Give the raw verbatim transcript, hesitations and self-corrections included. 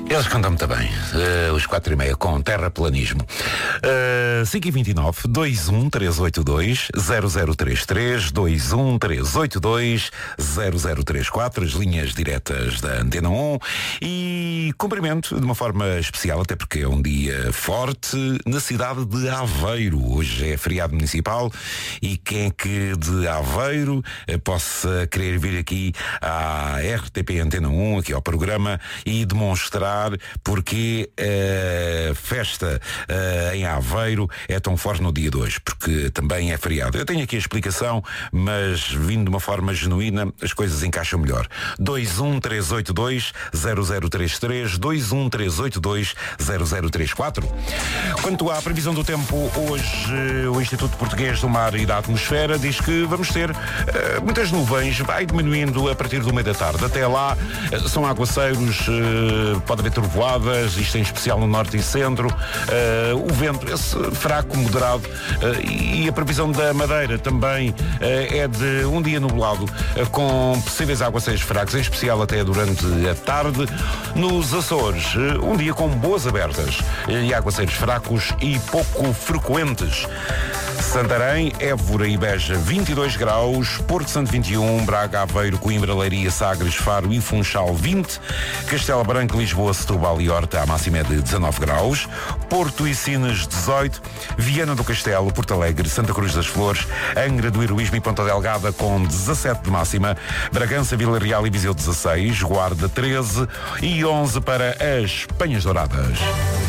Eles cantam muito bem. Uh, os quatro e meia com terraplanismo. Uh, cinco e vinte e nove, dois um três oito dois, zero zero três três, dois um três oito dois, zero zero três quatro, as linhas diretas da Antena um. E cumprimento de uma forma especial, até porque é um dia forte na cidade de Aveiro. Hoje é feriado municipal e quem é que de Aveiro uh, possa querer vir aqui à R T P Antena um, aqui ao programa, e demonstrar porque a festa uh, em Aveiro é tão forte no dia de hoje, porque também é feriado. Eu tenho aqui a explicação, mas vindo de uma forma genuína, as coisas encaixam melhor. dois um três oito dois, zero zero três três, dois um três oito dois, zero zero três quatro. Quanto à previsão do tempo, hoje o Instituto Português do Mar e da Atmosfera diz que vamos ter uh, muitas nuvens, vai diminuindo a partir do meio da tarde. Até lá uh, são aguaceiros, uh, pode haver trovoadas, isto em especial no norte e centro, uh, o vento, esse fraco, moderado, uh, e a previsão da Madeira também uh, é de um dia nublado, uh, com possíveis aguaceiros fracos, em especial até durante a tarde. Nos Açores, uh, um dia com boas abertas uh, e aguaceiros fracos e pouco frequentes. Santarém, Évora e Beja vinte e dois graus, Porto Santo vinte e um, Braga, Aveiro, Coimbra, Leiria, Sagres, Faro e Funchal vinte, Castelo Branco, Lisboa, Setúbal e Horta, a máxima é de dezanove graus, Porto e Sines dezoito, Viana do Castelo, Porto Alegre, Santa Cruz das Flores, Angra do Heroísmo e Ponta Delgada com dezassete de máxima, Bragança, Vila Real e Viseu dezasseis, Guarda treze e onze para as Penhas Douradas.